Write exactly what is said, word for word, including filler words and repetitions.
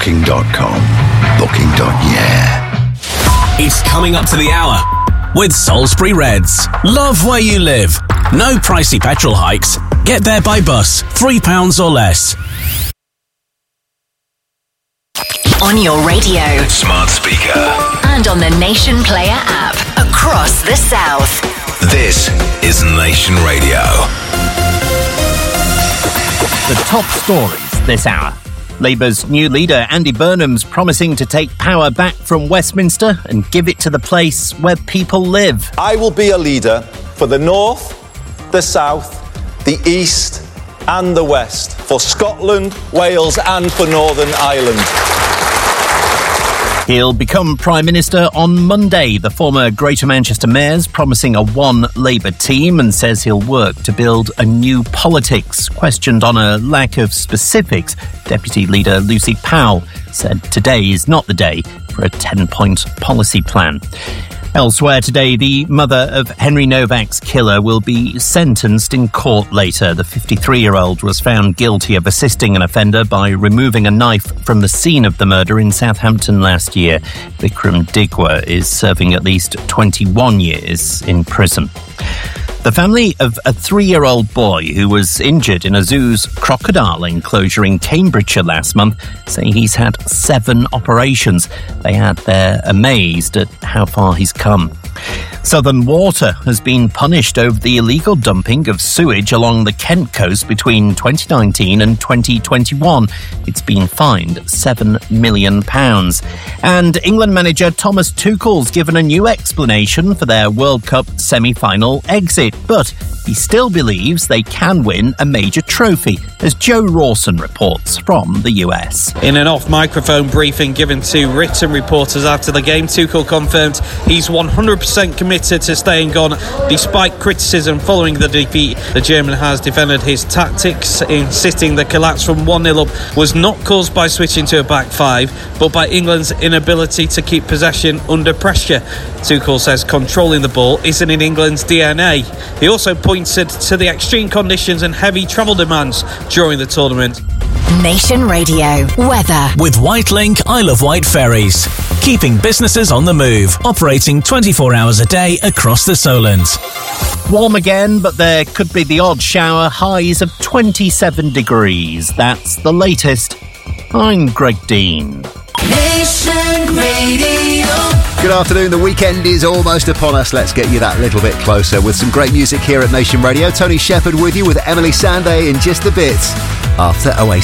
Booking dot com. Booking. Yeah. It's coming up to the hour with Salisbury Reds. Love where you live. No pricey petrol hikes. Get there by bus. Three pounds or less. On your radio, smart speaker, and on the Nation Player app across the South. This is Nation Radio. The top stories this hour. Labour's new leader, Andy Burnham's promising to take power back from Westminster and give it to the place where people live. I will be a leader for the North, the South, the East and the West, for Scotland, Wales and for Northern Ireland. He'll become Prime Minister on Monday. The former Greater Manchester Mayor's promising a one Labour team and says he'll work to build a new politics. Questioned on a lack of specifics, Deputy Leader Lucy Powell said today is not the day for a ten-point policy plan. Elsewhere today, the mother of Henry Novak's killer will be sentenced in court later. The fifty-three-year-old was found guilty of assisting an offender by removing a knife from the scene of the murder in Southampton last year. Vikram Digwa is serving at least twenty-one years in prison. The family of a three-year-old boy who was injured in a zoo's crocodile enclosure in Cambridgeshire last month say he's had seven operations. They add they're amazed at how far he's come. Southern Water has been punished over the illegal dumping of sewage along the Kent coast between twenty nineteen and twenty twenty-one. It's been fined seven million pounds. And England manager Thomas Tuchel's given a new explanation for their World Cup semi-final exit, but he still believes they can win a major trophy, as Joe Rawson reports from the U S. In an off-microphone briefing given to written reporters after the game, Tuchel confirmed he's one hundred percent committed to staying on despite criticism following the defeat. The German has defended his tactics, insisting the collapse from one nil up was not caused by switching to a back five, but by England's inability to keep possession under pressure. Tuchel says controlling the ball isn't in England's D N A. He also pointed to the extreme conditions and heavy travel demands during the tournament. Nation Radio weather with Whitelink Isle of Wight ferries, keeping businesses on the move, operating twenty-four hours a day across the Solent. Warm again, but there could be the odd shower. Highs of twenty-seven degrees. That's the latest. I'm Greg Dean. Nation Radio. Good afternoon. The weekend is almost upon us. Let's get you that little bit closer with some great music here at Nation Radio. Tony Shepherd with you with Emily Sandé in just a bit after Oasis.